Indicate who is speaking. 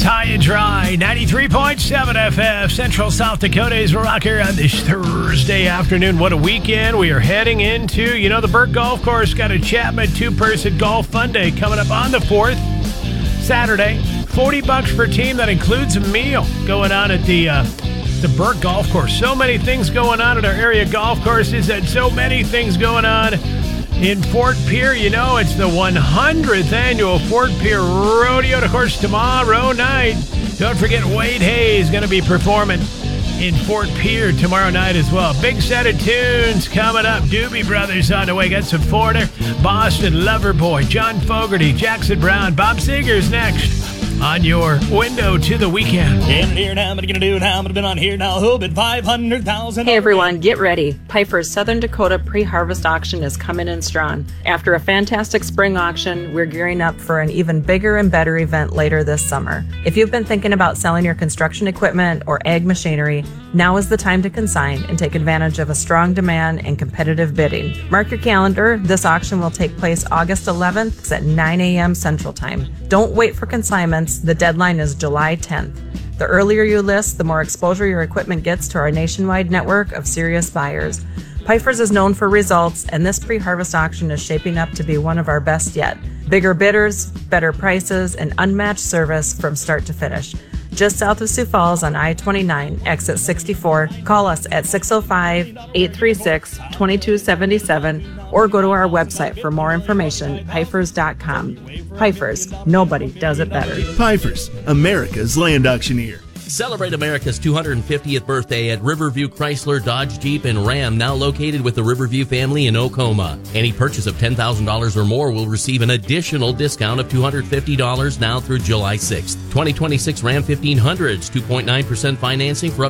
Speaker 1: It's High and Dry, 93.7 FF, Central South Dakota's rocker on this Thursday afternoon. What a weekend we are heading into. You know, the Burke Golf Course got a Chapman two-person golf fun day coming up on the 4th, Saturday. $40 per team. That includes a meal going on at the Burke Golf Course. So many things going on at our area golf courses and so many things going on in Fort Pierre. You know, it's the 100th annual Fort Pierre Rodeo. And of course, tomorrow night, don't forget Wade Hayes going to be performing in Fort Pierre tomorrow night as well. Big set of tunes coming up. Doobie Brothers on the way. Got some Foreigner, Boston, Loverboy, John Fogerty, Jackson Brown, Bob Seger's next on your window to the weekend.
Speaker 2: Here now, what are you going to do now? I'm going to be on here now. Who bid 500,000?
Speaker 3: Hey everyone, get ready. Piper's Southern Dakota pre-harvest auction is coming in strong. After a fantastic spring auction, we're gearing up for an even bigger and better event later this summer. If you've been thinking about selling your construction equipment or ag machinery, now is the time to consign and take advantage of a strong demand and competitive bidding. Mark your calendar. This auction will take place August 11th at 9 a.m. Central Time. Don't wait for consignments. The deadline is July 10th. The earlier you list, the more exposure your equipment gets to our nationwide network of serious buyers. Pifers is known for results, and this pre-harvest auction is shaping up to be one of our best yet. Bigger bidders, better prices, and unmatched service from start to finish. Just south of Sioux Falls on I-29, exit 64. Call us at 605-836-2277 or go to our website for more information, pifers.com. Pifers, nobody does it better.
Speaker 4: Pifers, America's land auctioneer.
Speaker 5: Celebrate America's 250th birthday at Riverview Chrysler, Dodge, Jeep, and Ram, now located with the Riverview family in Oklahoma. Any purchase of $10,000 or more will receive an additional discount of $250 now through July 6th. 2026 Ram 1500s, 2.9% financing for up